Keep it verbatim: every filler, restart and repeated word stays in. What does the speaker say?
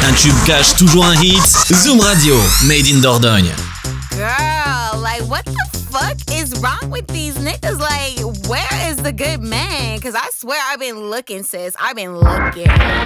Un tube cache toujours un hit. Zoom Radio, made in Dordogne. Girl, like what the fuck is wrong with these niggas? Like, where is the good man? Cause I swear I've been looking, sis. I've been looking.